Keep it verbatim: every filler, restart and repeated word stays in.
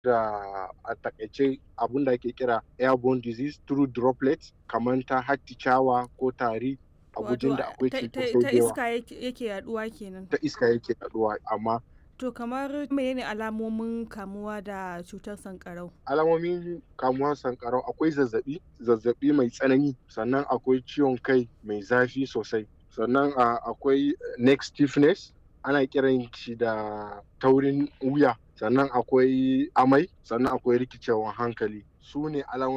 da a takaice abun da ake kira airborne disease through droplets kamar ta hatticawa ko tari a Wato gujin da akwai ta, cutar ta, sau ta da yawa. iska yake yake yaduwa kenan. Ta iska yake yaduwa amma To kamar menene alamomin kamuwa da cutar sankarau? alamomin kamuwar sankarau akwai zazzabi, zazzabi mai tsanani, sannan akwai ciwon kai mai zafi sosai, sannan akwai neck stiffness, ana kiran shi da taurin wuya, sannan akwai amai, sannan akwai rikicewan hankali. Su ne alamomin